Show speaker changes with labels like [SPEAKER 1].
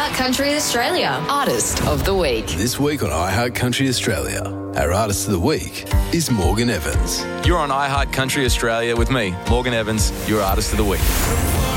[SPEAKER 1] iHeart Country Australia Artist of the Week.
[SPEAKER 2] This week on iHeart Country Australia, our Artist of the Week is Morgan Evans.
[SPEAKER 3] You're on iHeart Country Australia with me, Morgan Evans, your Artist of the Week.